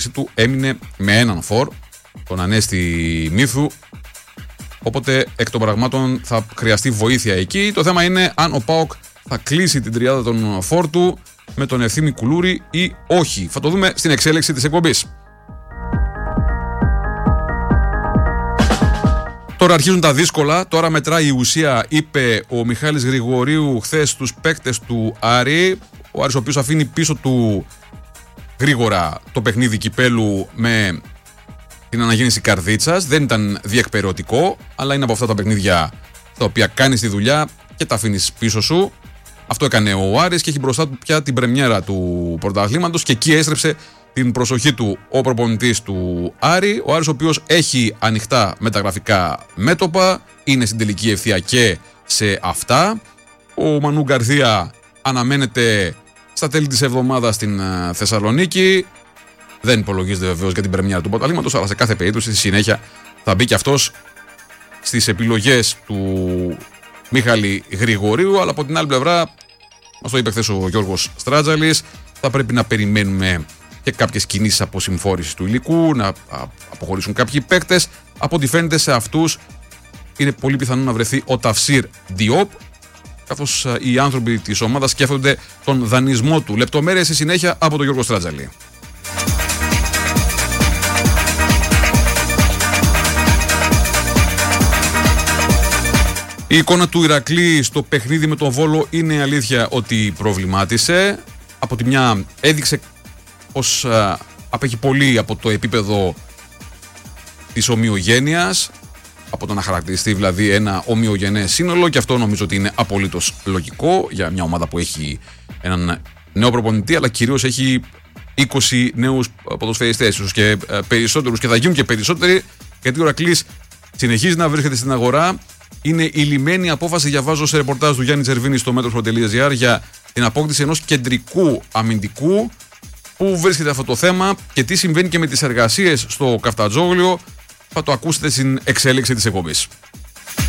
του έμεινε με έναν φορ, τον Ανέστη Μύθου. Οπότε εκ των πραγμάτων θα χρειαστεί βοήθεια εκεί. Το θέμα είναι αν ο ΠΑΟΚ θα κλείσει την τριάδα των φορ του με τον Ευθύμη Κουλούρη ή όχι. Θα το δούμε στην εξέλιξη της εκπομπής. Τώρα αρχίζουν τα δύσκολα, τώρα μετράει η ουσία, είπε ο Μιχάλης Γρηγορίου χθες στους παίκτες του Άρη. Ο Άρης ο οποίος αφήνει πίσω του γρήγορα το παιχνίδι κυπέλου με την αναγέννηση Καρδίτσας. Δεν ήταν διεκπαιρεωτικό, αλλά είναι από αυτά τα παιχνίδια τα οποία κάνεις τη δουλειά και τα αφήνεις πίσω σου. Αυτό έκανε ο Άρης και έχει μπροστά του πια την πρεμιέρα του πρωταθλήματος και εκεί έστρεψε την προσοχή του ο προπονητής του Άρη. Ο Άρης ο οποίος έχει ανοιχτά μεταγραφικά μέτωπα, είναι στην τελική ευθεία και σε αυτά. Ο Μανού Γκαρθία αναμένεται στα τέλη της εβδομάδας στην Θεσσαλονίκη. Δεν υπολογίζεται βεβαίως για την πρεμιέρα του πρωταθλήματος, αλλά σε κάθε περίπτωση στη συνέχεια θα μπει και αυτός στις επιλογές του Μίχαλη Γρηγορίου. Αλλά από την άλλη πλευρά, μας το είπε χθες ο Γιώργος Στράτζαλης, θα πρέπει να περιμένουμε και κάποιες κινήσεις αποσυμφόρησης του υλικού, να αποχωρήσουν κάποιοι παίκτες. Από ό,τι φαίνεται σε αυτούς είναι πολύ πιθανό να βρεθεί ο Ταφσίρ Διόπ, καθώς οι άνθρωποι της ομάδας σκέφτονται τον δανεισμό του. Λεπτομέρειες στη συνέχεια από τον Γιώργο Στράτζαλη. Η εικόνα του Ηρακλή στο παιχνίδι με τον Βόλο είναι αλήθεια ότι προβλημάτισε. Από τη μια έδειξε πως απέχει πολύ από το επίπεδο της ομοιογένειας, από το να χαρακτηριστεί δηλαδή ένα ομοιογενές σύνολο, και αυτό νομίζω ότι είναι απολύτως λογικό για μια ομάδα που έχει έναν νέο προπονητή, αλλά κυρίως έχει 20 νέους ποδοσφαιριστές, ίσως και περισσότερους, και θα γίνουν και περισσότεροι, γιατί ο Ηρακλής συνεχίζει να βρίσκεται στην αγορά. Είναι η λιμένη απόφαση, διαβάζω σε ρεπορτάζ του Γιάννη Τσερβίνη στο metro.gr, για την απόκτηση ενός κεντρικού αμυντικού. Πού βρίσκεται αυτό το θέμα και τι συμβαίνει και με τις εργασίες στο Καφτατζόγλιο, θα το ακούσετε στην εξέλιξη της εκπομπής.